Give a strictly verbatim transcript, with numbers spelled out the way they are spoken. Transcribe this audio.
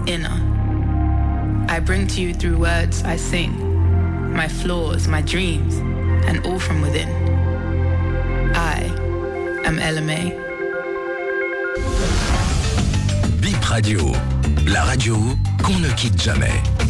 inner. I bring to you through words I sing, my flaws, my dreams, and all from within. I am Ella May. Bip Radio, la radio qu'on ne quitte jamais.